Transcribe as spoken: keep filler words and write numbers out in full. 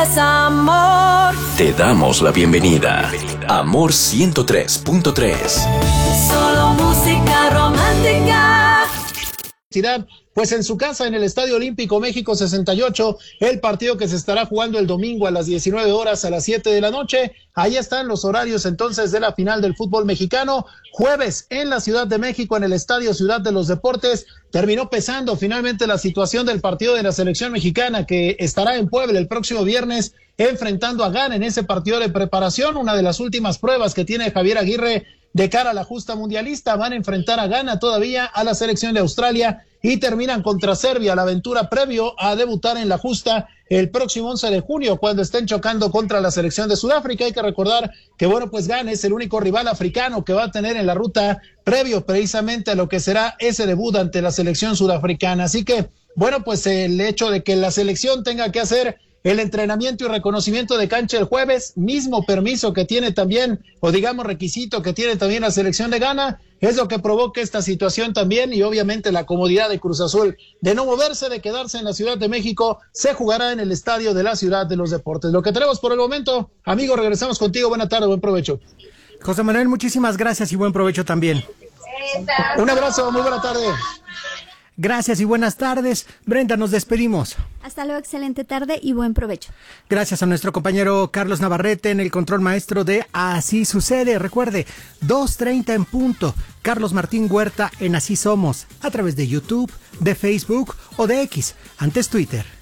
Amor. Te damos la bienvenida. Amor ciento tres punto tres. Solo música romántica. Pues en su casa, en el Estadio Olímpico México sesenta y ocho, el partido que se estará jugando el domingo a las diecinueve horas a las siete de la noche. Ahí están los horarios entonces de la final del fútbol mexicano. Jueves en la Ciudad de México, en el Estadio Ciudad de los Deportes. Terminó pesando finalmente la situación del partido de la selección mexicana, que estará en Puebla el próximo viernes enfrentando a Ghana en ese partido de preparación, una de las últimas pruebas que tiene Javier Aguirre de cara a la justa mundialista. Van a enfrentar a Ghana todavía, a la selección de Australia, y terminan contra Serbia la aventura previo a debutar en la justa el próximo once de junio, cuando estén chocando contra la selección de Sudáfrica. Hay que recordar que, bueno, pues Ghana es el único rival africano que va a tener en la ruta previo precisamente a lo que será ese debut ante la selección sudafricana. Así que, bueno, pues el hecho de que la selección tenga que hacer el entrenamiento y reconocimiento de cancha el jueves, mismo permiso que tiene también, o digamos requisito que tiene también la selección de Ghana, es lo que provoca esta situación también, y obviamente la comodidad de Cruz Azul de no moverse, de quedarse en la Ciudad de México. Se jugará en el Estadio de la Ciudad de los Deportes. Lo que tenemos por el momento, amigo, regresamos contigo. Buena tarde, buen provecho. José Manuel, muchísimas gracias y buen provecho también. Un abrazo, muy buena tarde. Gracias y buenas tardes. Brenda, nos despedimos. Hasta luego, excelente tarde y buen provecho. Gracias a nuestro compañero Carlos Navarrete en el control maestro de Así Sucede. Recuerde, dos treinta en punto. Carlos Martín Huerta en Así Somos, a través de YouTube, de Facebook o de X, antes Twitter.